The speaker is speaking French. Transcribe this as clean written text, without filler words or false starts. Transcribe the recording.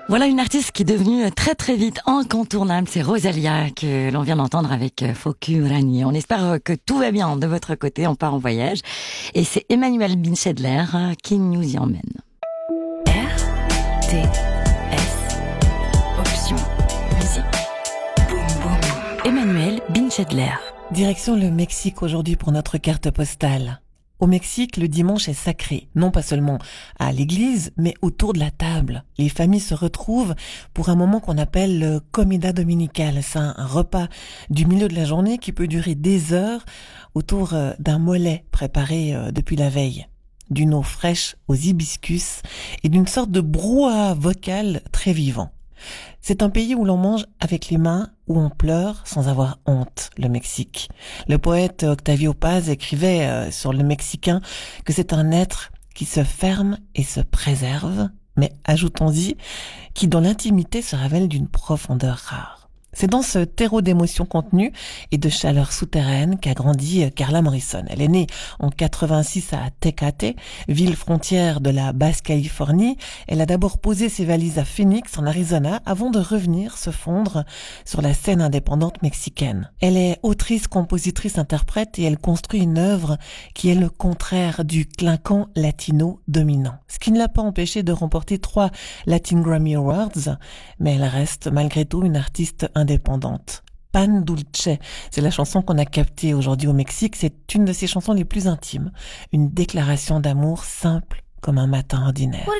Voilà une artiste qui est devenue très très vite incontournable, c'est Rosalia que l'on vient d'entendre avec Foku Rani. On espère que tout va bien de votre côté, on part en voyage. Et c'est Emmanuel Binchedler qui nous y emmène. R, T, S, option, musique. Boum boum. Emmanuel Binchedler. Direction le Mexique aujourd'hui pour notre carte postale. Au Mexique, le dimanche est sacré, non pas seulement à l'église, mais autour de la table. Les familles se retrouvent pour un moment qu'on appelle le comida dominical. C'est un repas du milieu de la journée qui peut durer des heures autour d'un mollet préparé depuis la veille, d'une eau fraîche aux hibiscus et d'une sorte de brouhaha vocal très vivant. C'est un pays où l'on mange avec les mains, où on pleure sans avoir honte, le Mexique. Le poète Octavio Paz écrivait sur le Mexicain que c'est un être qui se ferme et se préserve, mais ajoutons-y, qui dans l'intimité se révèle d'une profondeur rare. C'est dans ce terreau d'émotions contenues et de chaleur souterraine qu'a grandi Carla Morrison. Elle est née en 86 à Tecate, ville frontière de la Basse-Californie. Elle a d'abord posé ses valises à Phoenix, en Arizona, avant de revenir se fondre sur la scène indépendante mexicaine. Elle est autrice, compositrice, interprète et elle construit une œuvre qui est le contraire du clinquant latino dominant. Ce qui ne l'a pas empêché de remporter 3 Latin Grammy Awards, mais elle reste malgré tout une artiste indépendante. Pan Dulce, c'est la chanson qu'on a captée aujourd'hui au Mexique. C'est une de ses chansons les plus intimes. Une déclaration d'amour simple comme un matin ordinaire.